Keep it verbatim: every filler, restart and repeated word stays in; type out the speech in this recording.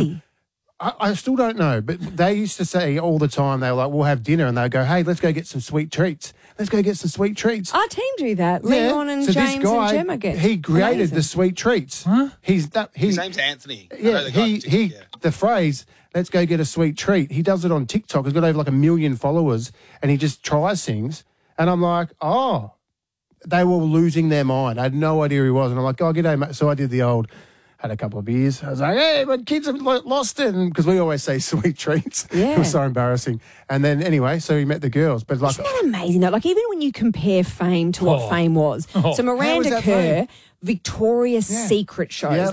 he? I, I still don't know, but they used to say all the time, they were like, we'll have dinner, and they'd go, hey, let's go get some sweet treats. Let's go get some sweet treats. Our team do that. Yeah. Leon and so James this guy, and Gemma get he created amazing. the sweet treats. Huh? He's that, he, His name's Anthony. I Yeah, know the guy he, from he, TikTok, yeah. the phrase, let's go get a sweet treat, he does it on TikTok. He's got over like a million followers, and he just tries things. And I'm like, oh, they were losing their mind. I had no idea who he was. And I'm like, oh, g'day, mate. So I did the old, had a couple of beers. I was like, hey, my kids have lo- lost it. Because we always say sweet treats. Yeah. It was so embarrassing. And then anyway, so he met the girls. But like, Isn't that amazing though? Like even when you compare fame to what Oh. fame was. Oh. So How Miranda is that Kerr, fame? Victoria's Yeah. Secret shows. Yeah.